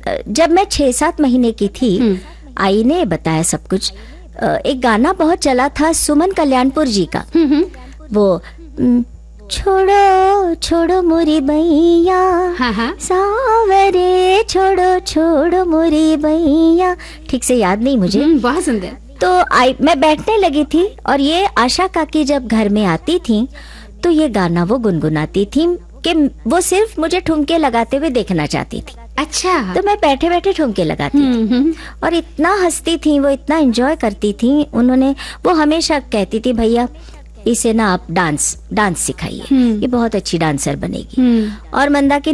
जब मैं 6-7 महीने की थी, आई ने बताया सब कुछ। एक गाना बहुत चला था सुमन कल्याणपुर जी का, वो छोड़ो छोड़ो मोरी बैया, सावरे छोड़ो छोड़ो मोरी बैया, ठीक से याद नहीं मुझे। बहुत सुंदर। तो मैं बैठने लगी थी और ये आशा काकी जब घर में आती थी तो ये गाना वो गुनगुनाती थी कि वो सिर्फ मुझे ठुमके लगाते हुए देखना चाहती थी। अच्छा। तो मैं बैठे बैठे ठुमके लगाती थी और इतना हंसती थी वो, इतना एंजॉय करती थी। वो हमेशा कहती थी भैया इसे ना आप डांस सिखाइए, ये बहुत अच्छी डांसर बनेगी। और मंदाकिनी